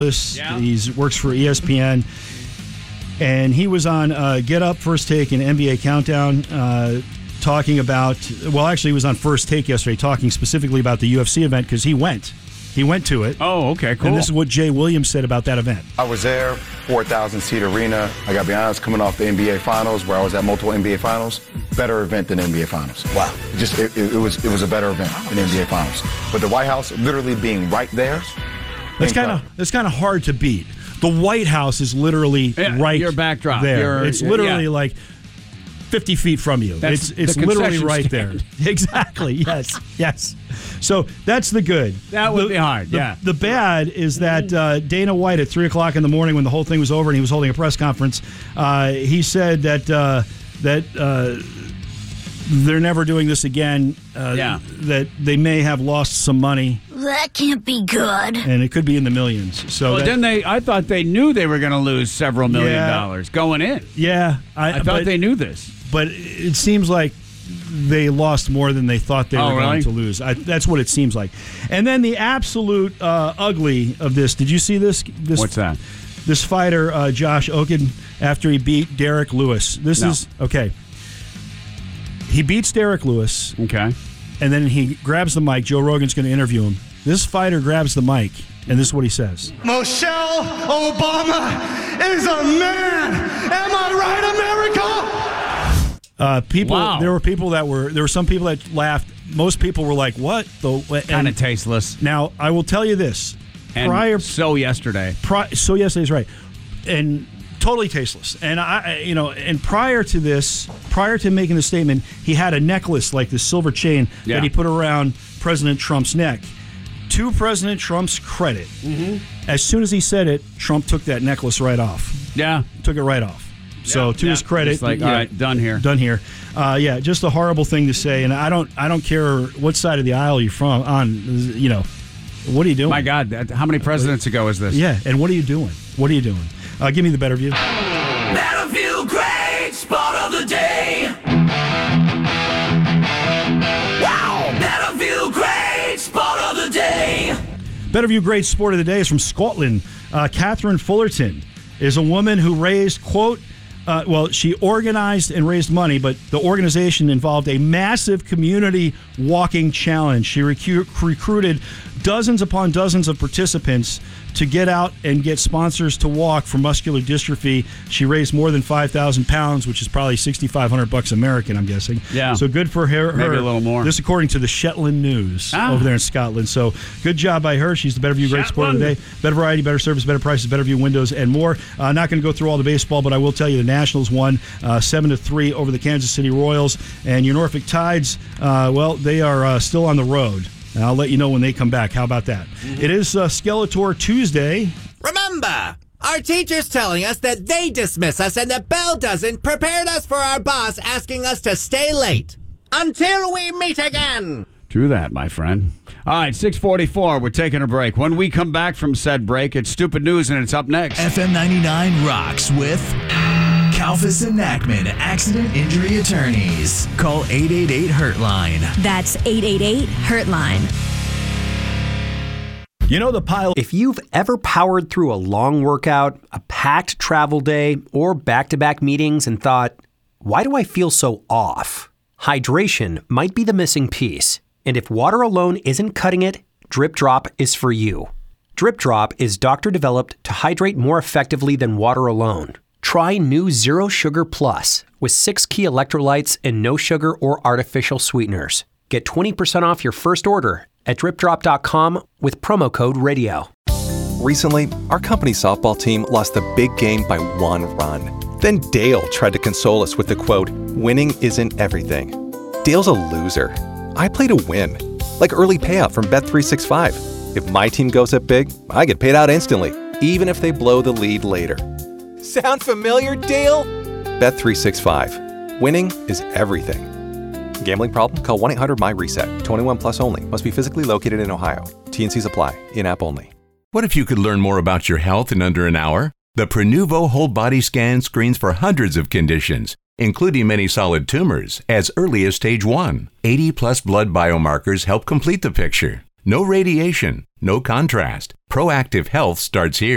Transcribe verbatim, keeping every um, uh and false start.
Yeah. He works for E S P N. And he was on uh, Get Up, First Take, and N B A Countdown uh, talking about, well, actually, he was on First Take yesterday talking specifically about the U F C event because he went. He went to it. Oh, okay, cool. And this is what Jay Williams said about that event. I was there, four thousand seat arena. I got to be honest, coming off the N B A Finals, where I was at multiple N B A Finals, better event than N B A Finals. Wow. Just it, it, it was it was a better event than N B A Finals. But the White House literally being right there. That's kind of that's kind of hard to beat. The White House is literally yeah, right your backdrop. there. Your, it's literally yeah. like fifty feet from you. That's it's it's the literally right stand. there. Exactly. Yes. Yes. So that's the good. That would the, be hard. The, yeah. The bad is that uh, Dana White at three o'clock in the morning, when the whole thing was over, and he was holding a press conference, uh, he said that uh, that. Uh, They're never doing this again. Uh, yeah. That they may have lost some money. That can't be good. And it could be in the millions. So well, that, didn't they? I thought they knew they were going to lose several million yeah, dollars going in. Yeah, I, I thought but, they knew this. But it seems like they lost more than they thought they oh, were really? going to lose. I, that's what it seems like. And then the absolute uh, ugly of this. Did you see this? this What's that? This fighter, uh, Josh Oken, after he beat Derek Lewis. This no. is okay. He beats Derek Lewis. Okay. And then he grabs the mic. Joe Rogan's going to interview him. This fighter grabs the mic, and this is what he says. Michelle Obama is a man. Am I right, America? Uh, people, wow. There were people that were, there were some people that laughed. Most people were like, what? Kind of tasteless. Now, I will tell you this. And prior, so yesterday. Pri- so yesterday's right. And totally tasteless. And I, you know, and prior to this, prior to making the statement, he had a necklace like this silver chain yeah. that he put around President Trump's neck. To President Trump's credit, mm-hmm. as soon as he said it, Trump took that necklace right off. Yeah, took it right off. Yeah. So to yeah. his credit, it's like yeah, all right, done here, done here. Uh, yeah, just a horrible thing to say. And I don't, I don't care what side of the aisle you're from. On, you know, what are you doing? My God, how many presidents ago is this? Yeah, and what are you doing? What are you doing? Uh, give me the better view. Better View, great spot of the day. Wow, Better View, great spot of the day. Better View, great sport of the day is from Scotland. Uh, Catherine Fullerton is a woman who raised, quote, uh, well, she organized and raised money, but the organization involved a massive community walking challenge. She recu- recruited dozens upon dozens of participants to get out and get sponsors to walk for muscular dystrophy. She raised more than five thousand pounds, which is probably sixty-five hundred bucks American, I'm guessing. Yeah. So good for her. Maybe her. a little more. This according to the Shetland News ah. over there in Scotland. So good job by her. She's the Better View Great Sport of the Day. Better variety, better service, better prices, Better View windows, and more. Uh, not going to go through all the baseball, but I will tell you the Nationals won uh, seven to three over the Kansas City Royals. And your Norfolk Tides, uh, well, they are uh, still on the road. And I'll let you know when they come back. How about that? Mm-hmm. It is uh, Skeletor Tuesday. Remember, our teacher's telling us that they dismiss us and the bell doesn't, prepared us for our boss asking us to stay late. Until we meet again. True that, my friend. All right, six forty-four, we're taking a break. When we come back from said break, it's Stupid News, and it's up next. F M ninety-nine rocks with Kalfas and Nachman Accident Injury Attorneys. Call eight eight eight Hurtline. That's eight eight eight Hurtline. You know the pile. If you've ever powered through a long workout, a packed travel day, or back-to-back meetings and thought, why do I feel so off? Hydration might be the missing piece. And if water alone isn't cutting it, Drip Drop is for you. Drip Drop is doctor-developed to hydrate more effectively than water alone. Try new Zero Sugar Plus with six key electrolytes and no sugar or artificial sweeteners. Get twenty percent off your first order at drip drop dot com with promo code radio. Recently, our company softball team lost the big game by one run. Then Dale tried to console us with the quote, "Winning isn't everything." Dale's a loser. I play to win. Like early payout from Bet three sixty-five. If my team goes up big, I get paid out instantly, even if they blow the lead later. Sound familiar, Dale? Bet three sixty-five. Winning is everything. Gambling problem? Call one eight hundred M Y reset. twenty-one plus only. Must be physically located in Ohio. T N Cs apply. In-app only. What if you could learn more about your health in under an hour? The Prenuvo Whole Body Scan screens for hundreds of conditions, including many solid tumors, as early as stage one. eighty plus blood biomarkers help complete the picture. No radiation, no contrast. Proactive health starts here.